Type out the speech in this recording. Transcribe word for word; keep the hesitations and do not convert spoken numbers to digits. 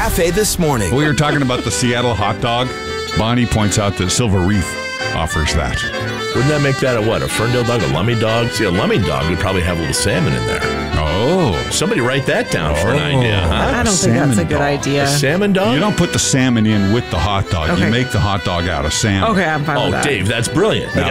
Cafe This Morning. We were talking about the Seattle hot dog. Bonnie points out that Silver Reef offers that. Wouldn't that make that a what? A Ferndale dog? A Lummy dog? See, a Lummy dog would probably have a little salmon in there. Oh. Somebody write that down for an Oh. idea, huh? I don't think Salmon that's a good dog. idea. A salmon dog? You don't put the salmon in with the hot dog. Okay. You make the hot dog out of salmon. Okay, I'm fine Oh, with that. Dave, that's brilliant. Like Now,